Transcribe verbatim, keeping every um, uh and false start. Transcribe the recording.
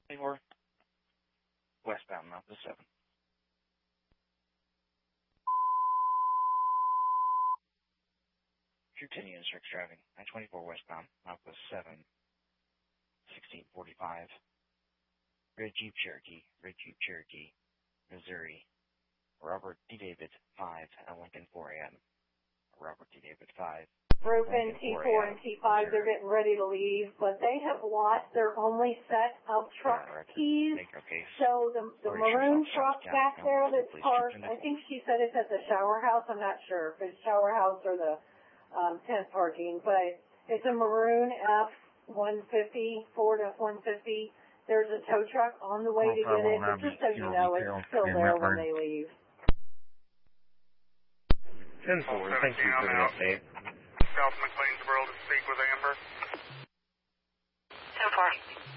twenty-four westbound, Northwest seven. Continue instructs driving. I twenty-four westbound, Northwest seven, sixteen forty-five. Red Jeep Cherokee, Red Jeep Cherokee, Missouri. Robert D. David, five, at Lincoln four A M. Robert D. David, five. Broken T four and T five, they're getting ready to leave, but they have lost their only set of truck uh, keys. Okay. So the, the maroon truck back there that's parked, I think she said it's at the shower house. I'm not sure if it's shower house or the um, tent parking, but it's a maroon F one fifty, Ford F one fifty. There's a tow truck on the way to get it, but just so you know, it's still there when they leave. ten four, thank you for the update. South McLeansboro to speak with Amber. ten four.